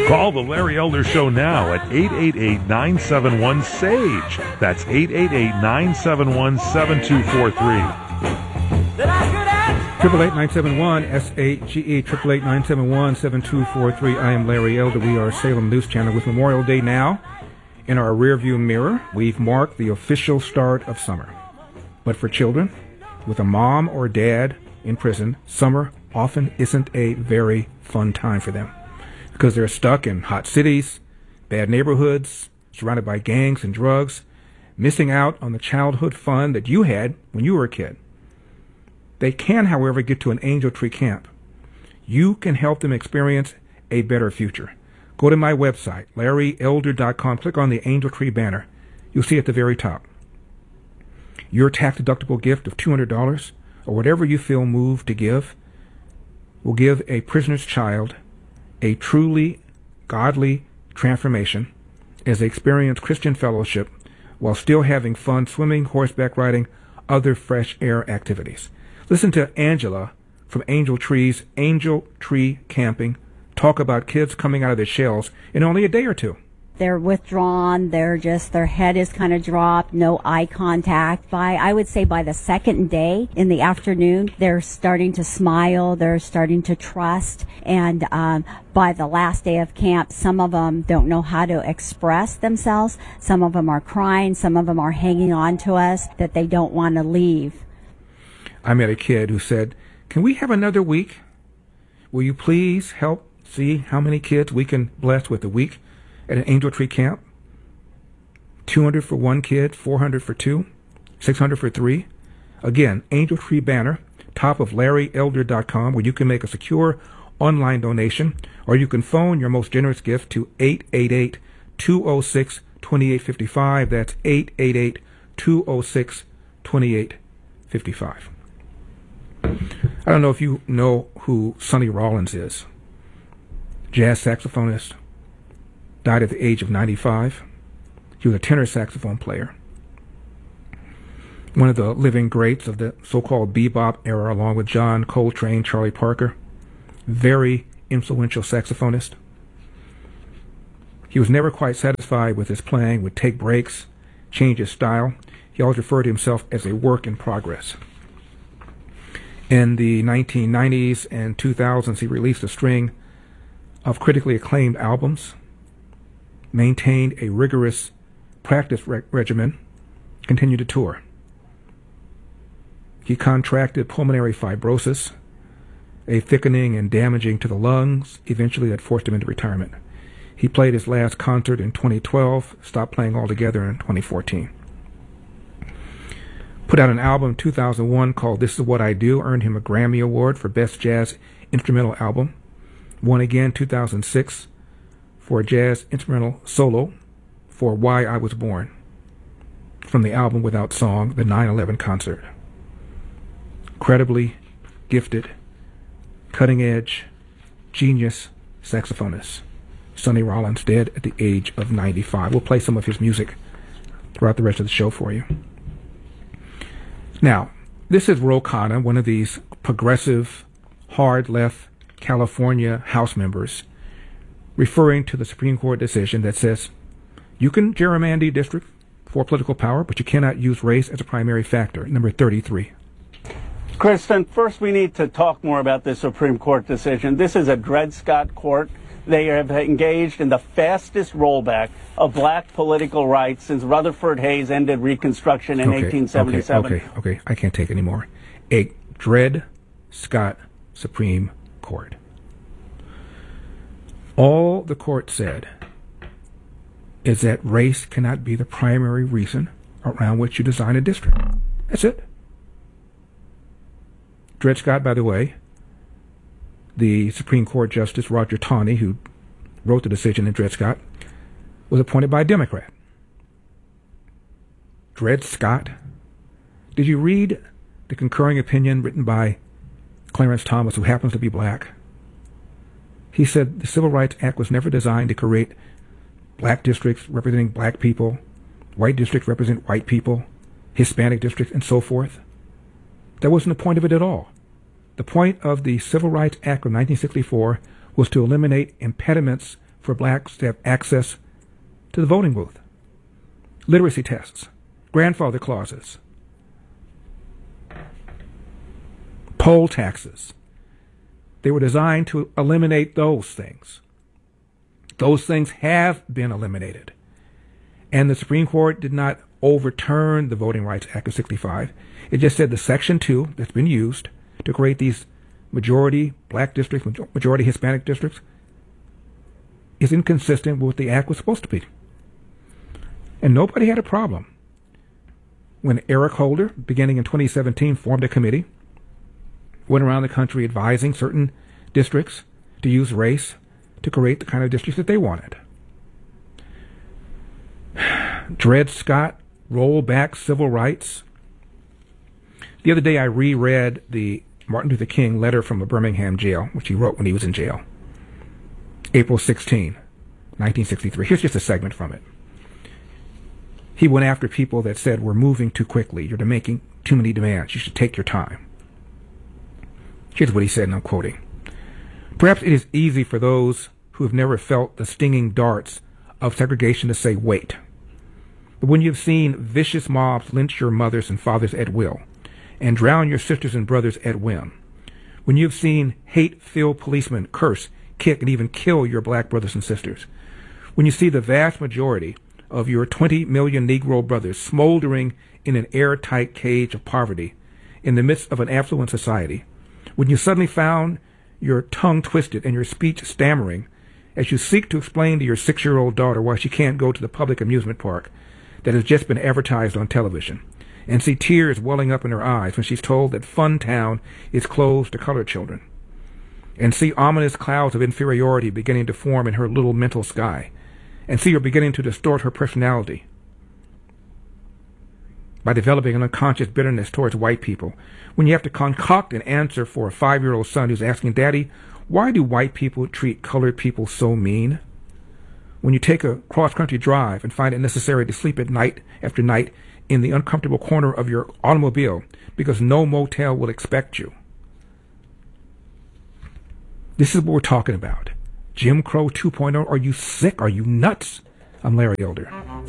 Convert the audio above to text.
Call the Larry Elder Show now at 888-971-SAGE. That's 888-971-7243. 888-971-SAGE, 888-971-7243. I am Larry Elder. We are Salem News Channel with Memorial Day now. In our rearview mirror, we've marked the official start of summer. But for children, with a mom or dad in prison, summer often isn't a very fun time for them because they're stuck in hot cities, bad neighborhoods, surrounded by gangs and drugs, missing out on the childhood fun that you had when you were a kid. They can, however, get to an Angel Tree camp. You can help them experience a better future. Go to my website, LarryElder.com. Click on the Angel Tree banner. You'll see at the very top. Your tax-deductible gift of $200 or whatever you feel moved to give will give a prisoner's child a truly godly transformation as they experience Christian fellowship while still having fun swimming, horseback riding, other fresh air activities. Listen to Angela from Angel Tree's Angel Tree Camping talk about kids coming out of their shells in only a day or two. They're withdrawn, their head is kind of dropped, no eye contact. I would say by the second day in the afternoon, they're starting to smile, they're starting to trust, and by the last day of camp, some of them don't know how to express themselves, some of them are crying, some of them are hanging on to us, that they don't want to leave. I met a kid who said, "Can we have another week? Will you please help see how many kids we can bless with a week at an Angel Tree camp? 200 for one kid, 400 for two, 600 for three." Again, Angel Tree banner, top of LarryElder.com, where you can make a secure online donation, or you can phone your most generous gift to 888-206-2855. That's 888-206-2855. I don't know if you know who Sonny Rollins is. Jazz saxophonist. Died at the age of 95. He was a tenor saxophone player. One of the living greats of the so-called bebop era, along with John Coltrane, Charlie Parker. Very influential saxophonist. He was never quite satisfied with his playing, would take breaks, change his style. He always referred to himself as a work in progress. In the 1990s and 2000s, he released a string of critically acclaimed albums, maintained a rigorous practice regimen, continued to tour. He contracted pulmonary fibrosis, a thickening and damaging to the lungs, eventually that forced him into retirement. He played his last concert in 2012, stopped playing altogether in 2014. Put out an album in 2001 called This Is What I Do, earned him a Grammy Award for Best Jazz Instrumental Album. Won again 2006 for a jazz instrumental solo for Why I Was Born, from the album Without Song, the 9/11 concert. Incredibly gifted, cutting-edge, genius saxophonist. Sonny Rollins, dead at the age of 95. We'll play some of his music throughout the rest of the show for you. Now, this is Ro Khanna, one of these progressive, hard-left California House members, referring to the Supreme Court decision that says you can gerrymander district for political power, but you cannot use race as a primary factor. Number 33. Kristen, first we need to talk more about this Supreme Court decision. This is a Dred Scott court. They have engaged in the fastest rollback of black political rights since Rutherford Hayes ended Reconstruction in 1877. Okay, I can't take anymore. A Dred Scott Supreme Court. All the court said is that race cannot be the primary reason around which you design a district. That's it. Dred Scott, by the way, the Supreme Court Justice Roger Taney, who wrote the decision in Dred Scott, was appointed by a Democrat. Dred Scott. Did you read the concurring opinion written by Clarence Thomas, who happens to be black? He said the Civil Rights Act was never designed to create black districts representing black people, white districts represent white people, Hispanic districts, and so forth. That wasn't the point of it at all. The point of the Civil Rights Act of 1964 was to eliminate impediments for blacks to have access to the voting booth. Literacy tests, grandfather clauses, poll taxes. They were designed to eliminate those things. Those things have been eliminated. And the Supreme Court did not overturn the Voting Rights Act of 65. It just said the Section 2 that's been used to create these majority black districts, majority Hispanic districts, is inconsistent with what the act was supposed to be. And nobody had a problem when Eric Holder, beginning in 2017, formed a committee, went around the country advising certain districts to use race to create the kind of districts that they wanted. Dred Scott, roll back civil rights. The other day I reread the Martin Luther King letter from a Birmingham jail, which he wrote when he was in jail. April 16, 1963. Here's just a segment from it. He went after people that said, we're moving too quickly. You're making too many demands. You should take your time. Here's what he said, and I'm quoting. Perhaps it is easy for those who have never felt the stinging darts of segregation to say, wait. But when you've seen vicious mobs lynch your mothers and fathers at will, and drown your sisters and brothers at whim, when you've seen hate-filled policemen curse, kick, and even kill your black brothers and sisters, when you see the vast majority of your 20 million Negro brothers smoldering in an airtight cage of poverty in the midst of an affluent society, when you suddenly found your tongue twisted and your speech stammering as you seek to explain to your 6-year-old daughter why she can't go to the public amusement park that has just been advertised on television, and see tears welling up in her eyes when she's told that Fun Town is closed to colored children, and see ominous clouds of inferiority beginning to form in her little mental sky, and see her beginning to distort her personality by developing an unconscious bitterness towards white people, when you have to concoct an answer for a 5-year-old son who's asking, Daddy, why do white people treat colored people so mean? When you take a cross-country drive and find it necessary to sleep at night after night in the uncomfortable corner of your automobile because no motel will expect you. This is what we're talking about. Jim Crow 2.0. Are you sick? Are you nuts? I'm Larry Elder.